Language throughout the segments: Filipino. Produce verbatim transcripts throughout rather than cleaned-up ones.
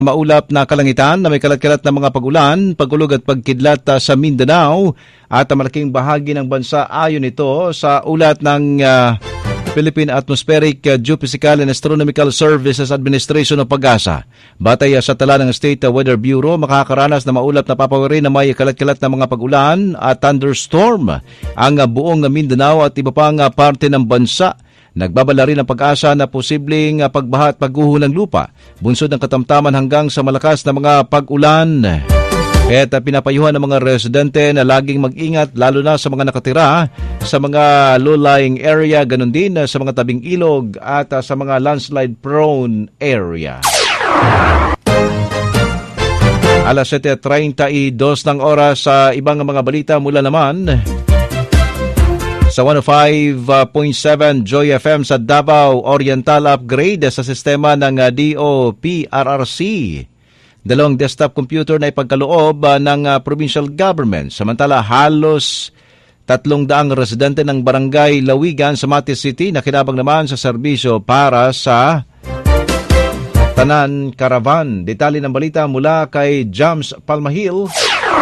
Maulap na kalangitan na may kalat-kalat na mga pag-ulan, pagulog at pagkidlat uh, sa Mindanao at uh, malaking bahagi ng bansa ayon ito sa ulat ng uh, Philippine Atmospheric uh, Geophysical and Astronomical Services Administration o PAGASA. Batay uh, sa tala ng State uh, Weather Bureau, makakaranas na maulap na papawiri na may kalat-kalat na mga pag-ulan at thunderstorm ang uh, buong uh, Mindanao at iba pang uh, parte ng bansa. Nagbabala rin ang pag-asa na posibleng pagbaha at pagguho ng lupa, bunsod ng katamtaman hanggang sa malakas na mga pag-ulan. Kaya't pinapayuhan ng mga residente na laging mag-ingat lalo na sa mga nakatira sa mga low-lying area, ganun din sa mga tabing ilog at sa mga landslide-prone area. Alas siyete at treinta y dos ng oras sa ibang mga balita mula naman sa one oh five point seven Joy F M sa Davao Oriental, upgrade sa sistema ng D O P R R C. Dalawang desktop computer na ipagkaloob ng provincial government. Samantala, halos tatlong daang residente ng barangay Lawigan sa Matis City na kinabang naman sa serbisyo para sa Tanan Caravan. Detalye ng balita mula kay James Palmahil.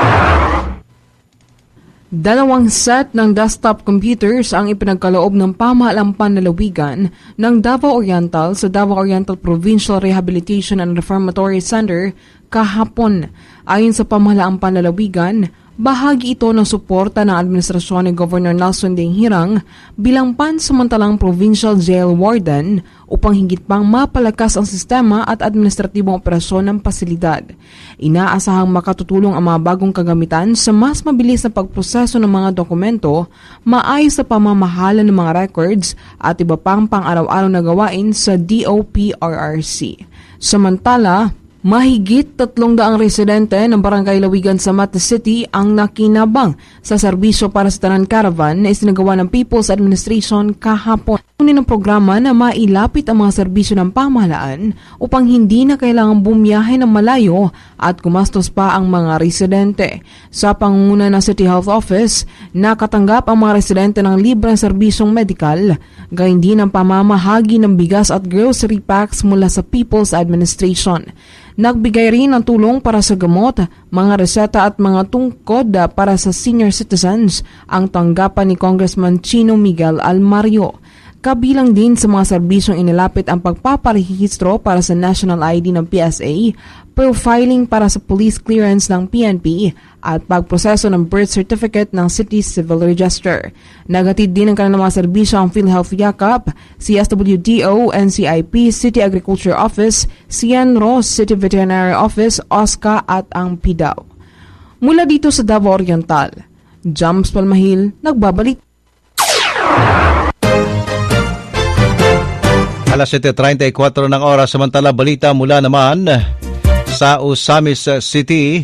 Dalawang set ng desktop computers ang ipinagkaloob ng pamahalaang panlalawigan ng Davao Oriental sa Davao Oriental Provincial Rehabilitation and Reformatory Center kahapon. Ayon sa pamahalaang panlalawigan, bahagi ito ng suporta ng administrasyon ni Governor Nelson Ding Hirang bilang pansamantalang provincial jail warden upang higit pang mapalakas ang sistema at administratibong operasyon ng pasilidad. Inaasahang makatutulong ang mga bagong kagamitan sa mas mabilis na pagproseso ng mga dokumento, maayos sa pamamahala ng mga records at iba pang pang-araw-araw na gawain sa D O P R R C. Samantala, mahigit tatlong daang residente ng Barangay Lawigan sa Matis City ang nakinabang sa serbisyo para sa Tanan Caravan na isinagawa ng People's Administration kahapon. Unin ng programa na mailapit ang mga serbisyo ng pamahalaan upang hindi na kailangang bumiyahe ng malayo at gumastos pa ang mga residente. Sa pangunguna ng City Health Office, nakatanggap ang mga residente ng libreng serbisyong medikal, gayon din ang pamamahagi ng bigas at grocery packs mula sa People's Administration. Nagbigay rin ng tulong para sa gamot, mga reseta at mga tungkod para sa senior citizens ang tanggapan ni Congressman Chino Miguel Almario. Kabilang din sa mga serbisyong inilapit ang pagpaparehistro para sa National I D ng P S A, profiling para sa police clearance ng P N P at pagproseso ng birth certificate ng City Civil Register. Nagatid din ng kanilang mga serbisyo ang PhilHealth Yakap, C S W D O, N C I P, City Agriculture Office, C N R O S, City Veterinary Office, O S C A at ang P D A W. Mula dito sa Davao Oriental, James Palmahil, nagbabalik. Alas siyete at treinta y kwatro ng oras, samantala balita mula naman sa Osamis City.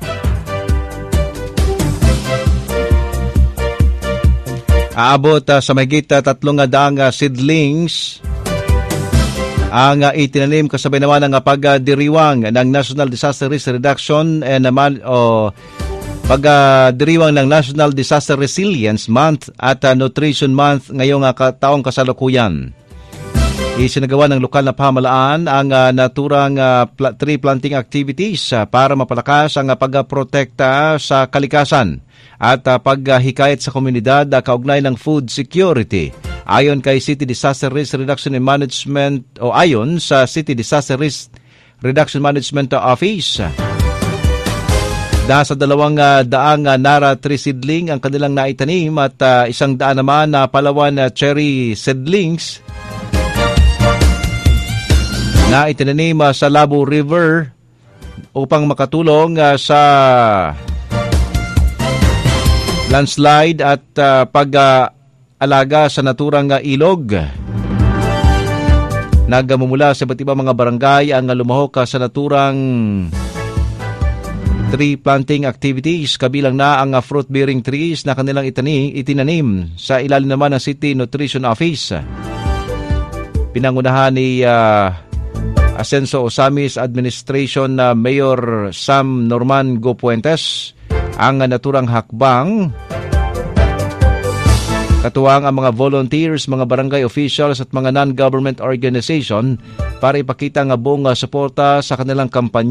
Aabot uh, sa mahigit uh, tatlong daang uh, seedlings ang uh, itinanim kasabay naman ng uh, pagdiriwang ng National Disaster Risk Reduction and uh, o pagdiriwang ng National Disaster Resilience Month at uh, Nutrition Month ngayong uh, taong kasalukuyan. Isinagawa ng lokal na pamahalaan ang uh, naturang uh, pl- tree planting activities uh, para mapalakas ang uh, pagprotekta sa kalikasan at uh, paghikayat sa komunidad uh, kaugnay ng food security. Ayon kay City Disaster Risk Reduction and Management o ayon sa City Disaster Risk Reduction Management Office, nasa dalawang uh, daang uh, Nara tree seedling ang kanilang naitanim at uh, isang daan naman na uh, Palawan uh, cherry seedlings na itinanim uh, sa Labo River upang makatulong uh, sa landslide at uh, pag-alaga uh, sa naturang uh, ilog. Nagmumula sa iba't ibang mga barangay ang uh, lumahok uh, sa naturang tree planting activities, kabilang na ang uh, fruit-bearing trees na kanilang itani, itinanim sa ilalim naman ng City Nutrition Office. Pinangunahan ni uh, Asenso Osamis Administration na uh, Mayor Sam Norman Go Puentes ang uh, naturang hakbang Katuwang ang mga volunteers, mga barangay officials at mga non-government organization para ipakita nga buong suporta sa kanilang kampanya